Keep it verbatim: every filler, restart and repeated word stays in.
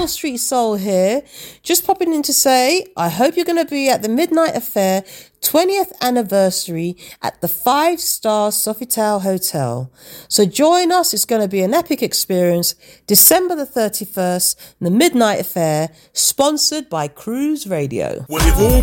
Hill Street Soul here. Just popping in to say, I hope you're going to be at the Midnight Affair twentieth anniversary at the five star Sofitel Hotel. So join us. It's going to be an epic experience. December the thirty-first, the Midnight Affair, sponsored by Cruise Radio. Well, you've all